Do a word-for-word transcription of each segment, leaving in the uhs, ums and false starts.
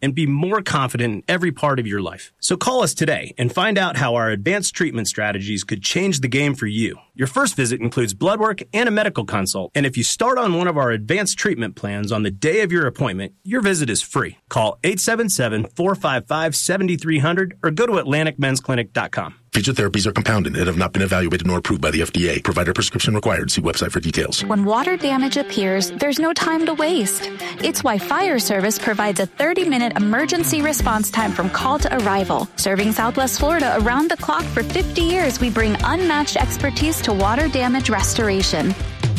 and be more confident in every part of your life. So call us today and find out how our advanced treatment strategies could change the game for you. Your first visit includes blood work and a medical consult, and if you start on one of our advanced treatment plans on the day of your appointment, your visit is free. Call eight seven seven, four five five, seven three zero zero or go to atlantic men's clinic dot com. Future therapies are compounded and have not been evaluated nor approved by the F D A. Provider prescription required. See website for details. When water damage appears, there's no time to waste. It's why Fire Service provides a thirty-minute emergency response time from call to arrival. Serving Southwest Florida around the clock for fifty years, we bring unmatched expertise to water damage restoration.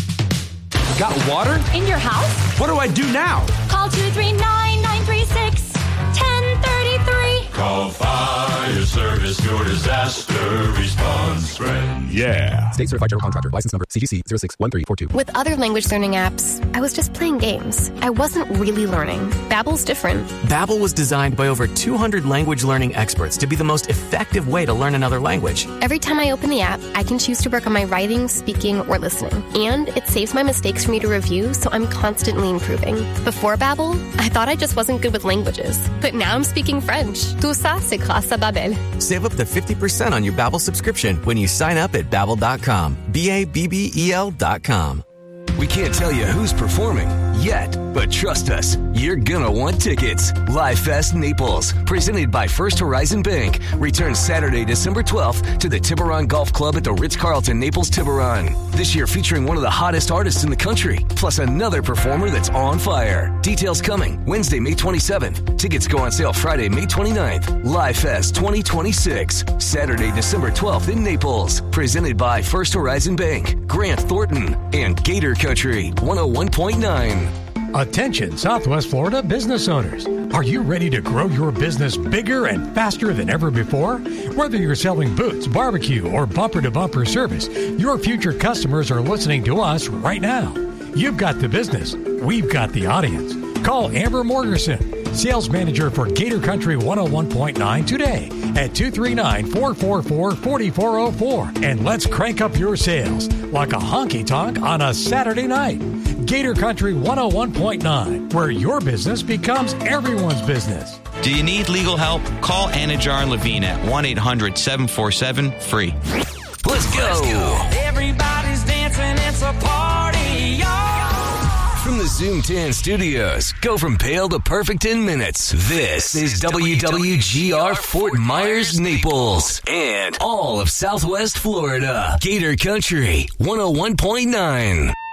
Got water? In your house? What do I do now? Call two three nine, nine three six, one zero three three. Call Fire Service, your disaster response friend. Yeah. State Certified General Contractor. License number C G C zero six one three four two. With other language learning apps, I was just playing games. I wasn't really learning. Babbel's different. Babbel was designed by over two hundred language learning experts to be the most effective way to learn another language. Every time I open the app, I can choose to work on my writing, speaking, or listening. And it saves my mistakes for me to review, so I'm constantly improving. Before Babbel, I thought I just wasn't good with languages. But now I'm speaking French. Tout ça, c'est grâce à Babbel. Save up to fifty percent on your Babbel subscription when you sign up at babbel dot com. B A B B E L dot com. We can't tell you who's performing yet, but trust us, you're gonna want tickets. Live Fest Naples, presented by First Horizon Bank, returns Saturday, December twelfth to the Tiburon Golf Club at the Ritz-Carlton Naples Tiburon. This year featuring one of the hottest artists in the country, plus another performer that's on fire. Details coming Wednesday, May twenty-seventh. Tickets go on sale Friday, May twenty-ninth. Live Fest twenty twenty-six, Saturday, December twelfth in Naples, presented by First Horizon Bank, Grant Thornton, and Gator Country one oh one point nine. Attention, Southwest Florida business owners. Are you ready to grow your business bigger and faster than ever before? Whether you're selling boots, barbecue, or bumper-to-bumper service, your future customers are listening to us right now. You've got the business. We've got the audience. Call Amber Morgerson, Sales Manager for Gator Country one oh one point nine today at two three nine, four four four, four four zero four. And let's crank up your sales like a honky-tonk on a Saturday night. Gator Country one oh one point nine, where your business becomes everyone's business. Do you need legal help? Call Anajar and Levine at one eight hundred, seven four seven, F R E E. Let's go. Let's go. Everybody's dancing, it's a party, y'all. From the Zoom ten studios, go from pale to perfect in minutes. This is W W G R Fort Myers, Naples, and all of Southwest Florida. Gator Country one oh one point nine.